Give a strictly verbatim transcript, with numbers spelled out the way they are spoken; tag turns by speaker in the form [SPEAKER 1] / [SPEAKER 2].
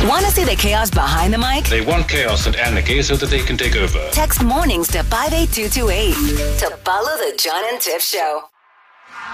[SPEAKER 1] Want to see the chaos behind the mic?
[SPEAKER 2] They want chaos and anarchy so that they can take over.
[SPEAKER 1] Text mornings to five eight two two eight to follow the John and Tiff Show.